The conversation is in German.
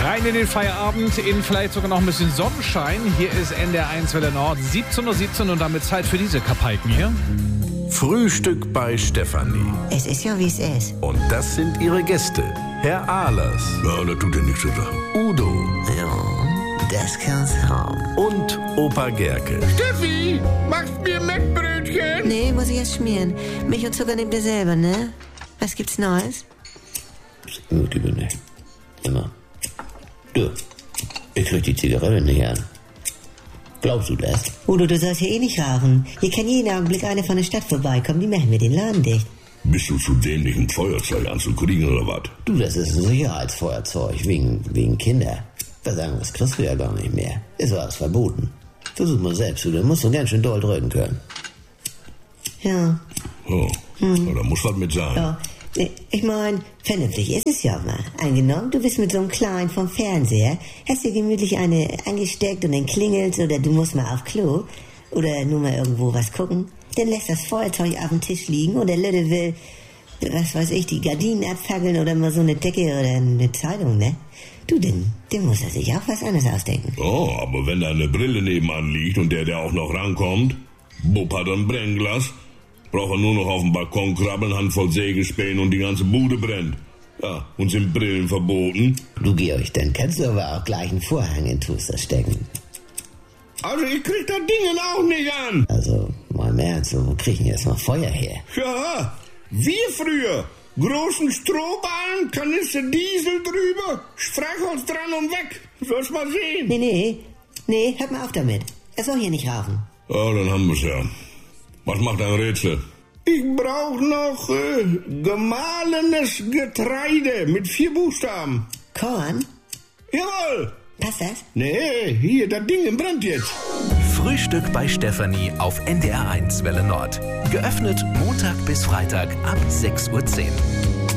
Rein in den Feierabend, in vielleicht sogar noch ein bisschen Sonnenschein. Hier ist NDR1 Welle Nord, 17:17 Uhr und damit Zeit für diese Kapaiken hier. Frühstück bei Stefanie. Es ist ja, wie es ist. Und das sind ihre Gäste. Herr Ahlers. Ja, das tut ja nichts zu sagen. Udo. Ja, das kann's haben. Und Opa Gerke. Steffi, machst mir Mettbrötchen? Nee, muss ich erst schmieren. Milch und Zucker nehmt ihr selber, ne? Was gibt's Neues? Gut, lieber nicht. Immer. Du, ich krieg die Zigarette nicht an. Glaubst du das? Udo, du sollst hier eh nicht rauchen. Hier kann jeden Augenblick eine von der Stadt vorbeikommen. Die machen mir den Laden dicht. Bist du zu dämlich, ein Feuerzeug anzukriegen oder was? Du, das ist ein Sicherheitsfeuerzeug, wegen Kinder. Versagen, das kriegst du ja gar nicht mehr. Ist alles verboten. Versuch mal selbst, du, da musst du ganz schön doll drücken können. Ja. Oh, ja, da muss was mit sein. Ja. Ich mein, vernünftig ist es ja mal. Angenommen, du bist mit so einem Kleinen vom Fernseher, hast dir gemütlich eine angesteckt und dann klingelt's oder du musst mal auf Klo oder nur mal irgendwo was gucken. Dann lässt das Feuerzeug auf dem Tisch liegen und der Lütte will, was weiß ich, die Gardinen abfackeln oder mal so eine Decke oder eine Zeitung, ne? Du, denn muss er sich auch was anderes ausdenken. Oh, aber wenn da eine Brille nebenan liegt und der auch noch rankommt, Bub hat ein Brennglas, braucht er nur noch auf dem Balkon krabbeln, Handvoll Sägespäne und die ganze Bude brennt. Ja, und sind Brillen verboten? Du, Georg, dann kannst du aber auch gleich einen Vorhang in Toaster stecken. Also ich krieg das Ding auch nicht an. Also, mal im Ernst, wo kriegen jetzt noch Feuer her? Ja, wir früher. Großen Strohballen, Kanister Diesel drüber, Streichholz dran und weg. Sollst mal sehen. Nee, hört mal auf damit. Er soll hier nicht rauchen. Ja, dann haben wir's ja. Was macht ein Rätsel? Ich brauch noch gemahlenes Getreide mit 4 Buchstaben. Korn? Jawohl. Passt das? Nee, hier, das Ding brennt jetzt. Frühstück bei Stefanie auf NDR1 Welle Nord. Geöffnet Montag bis Freitag ab 6:10 Uhr.